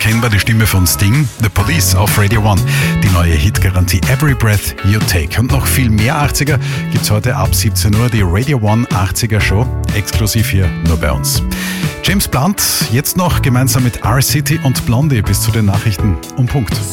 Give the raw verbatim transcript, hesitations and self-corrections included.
unverkennbar die Stimme von Sting, The Police auf Radio One. Die neue Hitgarantie Every Breath You Take. Und noch viel mehr achtziger gibt's heute ab siebzehn Uhr die Radio One achtziger Show, exklusiv hier nur bei uns. James Blunt, jetzt noch gemeinsam mit R-City und Blondie bis zu den Nachrichten um Punkt.